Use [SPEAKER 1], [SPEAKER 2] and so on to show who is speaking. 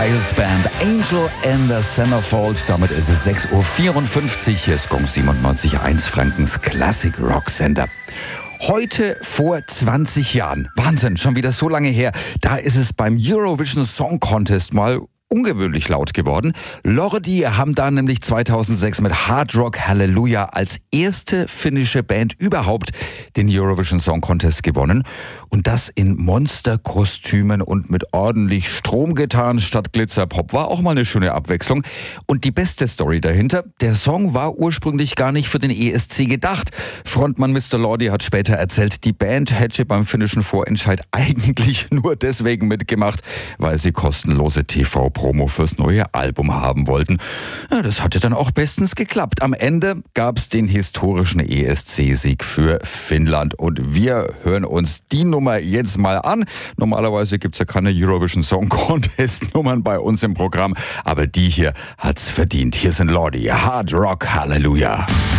[SPEAKER 1] Miles Band Angel in the Centerfold. Damit ist es 6.54 Uhr. Hier ist Gong 97.1, Frankens Classic Rock Sender. Heute vor 20 Jahren, Wahnsinn, schon wieder so lange her, da ist es beim Eurovision Song Contest mal ungewöhnlich laut geworden. Lordi haben da nämlich 2006 mit Hard Rock Hallelujah als erste finnische Band überhaupt den Eurovision Song Contest gewonnen. Und das in Monsterkostümen und mit ordentlich Stromgitarren statt Glitzerpop. War auch mal eine schöne Abwechslung. Und die beste Story dahinter, der Song war ursprünglich gar nicht für den ESC gedacht. Frontmann Mr. Lordi hat später erzählt, die Band hätte beim finnischen Vorentscheid eigentlich nur deswegen mitgemacht, weil sie kostenlose TV-Promo fürs neue Album haben wollten. Ja, das hatte dann auch bestens geklappt. Am Ende gab es den historischen ESC-Sieg für Finnland. Und wir hören uns die Nummer jetzt mal an. Normalerweise gibt es ja keine Eurovision Song Contest Nummern bei uns im Programm, aber die hier hat's verdient. Hier sind Lordi, Hard Rock Hallelujah.